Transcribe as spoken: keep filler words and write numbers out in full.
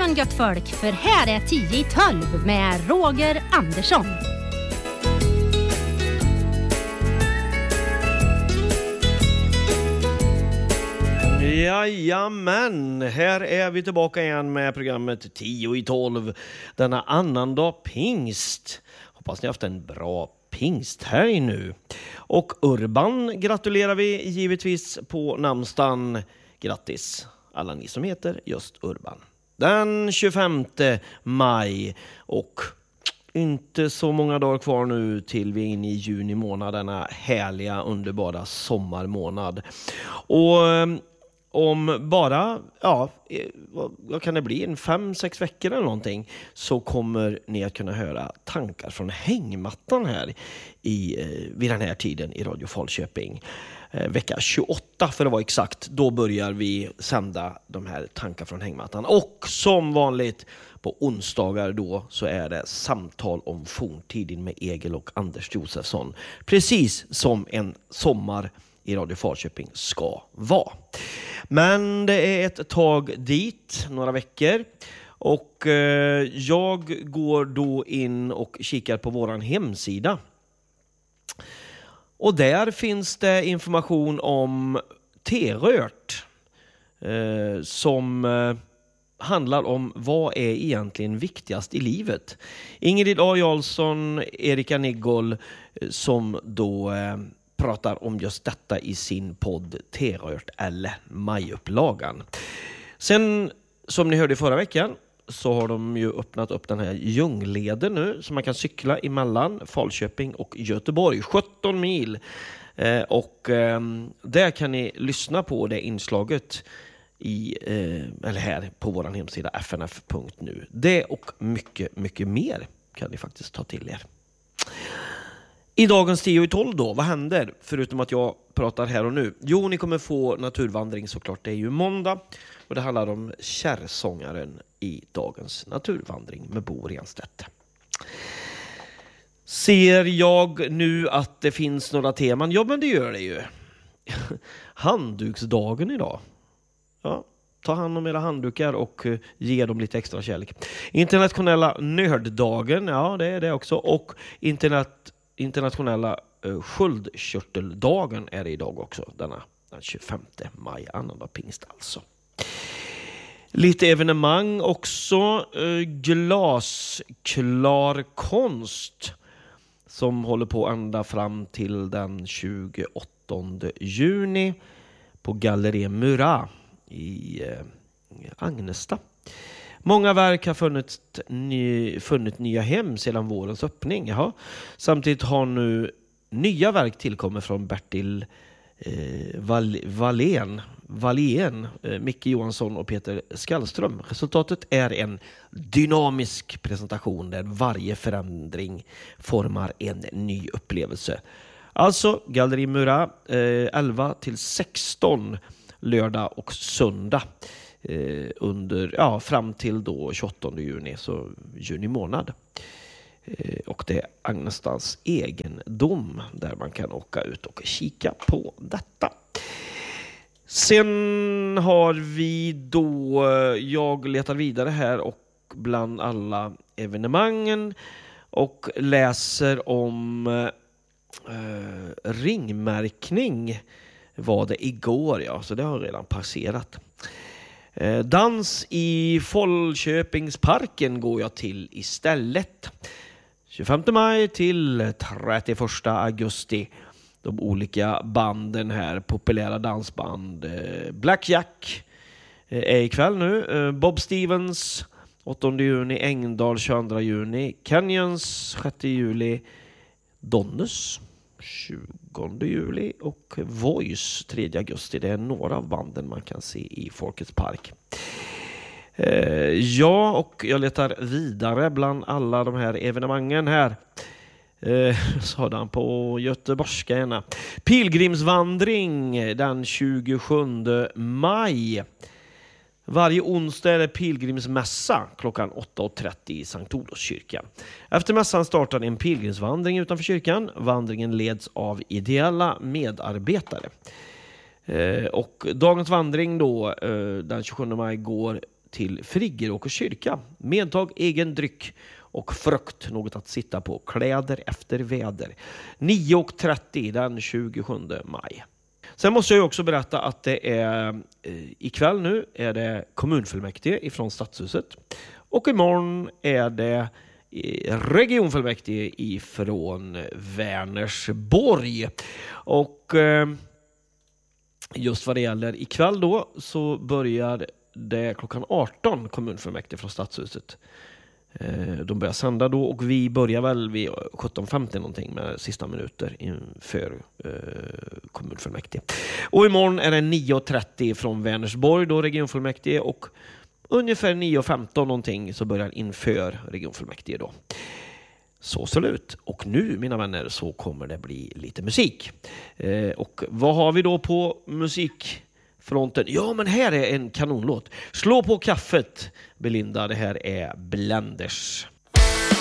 morgon gött folk, för här är tio i tolv med Roger Andersson. Jajamän, här är vi tillbaka igen med programmet tio i tolv. Denna annandag pingst. Hoppas ni har haft en bra pingsthelg nu. Och Urban gratulerar vi givetvis på namnsdagen. Grattis alla ni som heter just Urban. Den tjugofemte maj, och inte så många dagar kvar nu till vi är inne i juni månad, denna härliga underbara sommarmånad. Och om bara, ja, vad kan det bli, en fem, sex veckor eller någonting, så kommer ni att kunna höra tankar från hängmattan här i, vid den här tiden i Radio Falköping. Eh, vecka tjugoåtta för att vara exakt, då börjar vi sända de här tankar från hängmattan. Och som vanligt på onsdagar då så är det samtal om forntiden med Egil och Anders Josefsson. Precis som en sommar i Radio Falköping ska vara. Men det är ett tag dit, några veckor. Och eh, jag går då in och kikar på våran hemsida. Och där finns det information om T-rört. Eh, som eh, handlar om vad är egentligen viktigast i livet. Ingrid A. Jarlsson, Erika Niggol eh, som då... Eh, pratar om just detta i sin podd T-rört eller majupplagan. Sen, som ni hörde förra veckan, så har de ju öppnat upp den här Ljungleden nu, så man kan cykla emellan Falköping och Göteborg, sjutton mil. Eh, och eh, där kan ni lyssna på det inslaget i, eh, eller här på vår hemsida f n f punkt nu. Det och mycket, mycket mer kan ni faktiskt ta till er. I dagens tio i tolv då, vad händer? Förutom att jag pratar här och nu. Jo, ni kommer få naturvandring såklart. Det är ju måndag. Och det handlar om kärrsångaren i dagens naturvandring med Bo Renstedt. Ser jag nu att det finns några teman? Ja, men det gör det ju. Handduksdagen idag. Ja, ta hand om era handdukar och ge dem lite extra kärlek. Internationella nörddagen, ja det är det också. Och internet... Internationella uh, sköldkörteldagen är det idag också, denna den tjugofemte maj, annandag pingst alltså. Lite evenemang också, uh, glasklar konst som håller på ända fram till den tjugoåttonde juni på Galleria Murat i uh, Agnesta. Många verk har funnit, ny, funnit nya hem sedan vårens öppning. Jaha. Samtidigt har nu nya verk tillkommit från Bertil eh, Val, Wallén, Wallén eh, Micke Johansson och Peter Skallström. Resultatet är en dynamisk presentation där varje förändring formar en ny upplevelse. Alltså Galleri Murat eh, elva till sexton lördag och söndag. Eh, under, ja, fram till då tjugoåttonde juni, så juni månad. Eh, och det är Agnestans egendom där man kan åka ut och kika på detta. Sen har vi då, jag letar vidare här och bland alla evenemangen och läser om eh, ringmärkning var det igår, ja, så det har redan passerat. Dans i Falköpingsparken går jag till istället. tjugofemte maj till trettioförsta augusti. De olika banden här, populära dansband. Black Jack är ikväll nu. Bob Stevens åttonde juni, Engdahl tjugoandra juni, Canyons sjätte juli, Donnus tjugonde juli och Voice tredje augusti. Det är några av banden man kan se i Folkets park. Eh, ja, och jag letar vidare bland alla de här evenemangen här. Eh, sådan på göteborgska ena. Pilgrimsvandring den tjugosjunde maj. Varje onsdag är det pilgrimsmässa klockan åtta och trettio i Sankt Olofskyrkan. Efter mässan startar en pilgrimsvandring utanför kyrkan. Vandringen leds av ideella medarbetare. Eh, och dagens vandring då, eh, den tjugosjunde maj, går till Friggeråkers kyrka. Medtag, egen dryck och frukt, något att sitta på. Kläder efter väder. nio och trettio den tjugosjunde maj. Sen måste jag också berätta att det är eh, ikväll nu är det kommunfullmäktige ifrån Stadshuset. Och imorgon är det regionfullmäktige ifrån Vänersborg. Och eh, just vad det gäller ikväll då så börjar det klockan arton kommunfullmäktige från Stadshuset. Eh, de börjar sända då och vi börjar väl vid sjutton femtio någonting med sista minuter inför eh, kommunfullmäktige. Och imorgon är det nio och trettio från Vänersborg då regionfullmäktige och ungefär nio och femton någonting så börjar inför regionfullmäktige då. Så ser det ut. Och nu, mina vänner, så kommer det bli lite musik. Eh, och vad har vi då på musikfronten? Ja, men här är en kanonlåt. Slå på kaffet, Belinda. Det här är Blenders.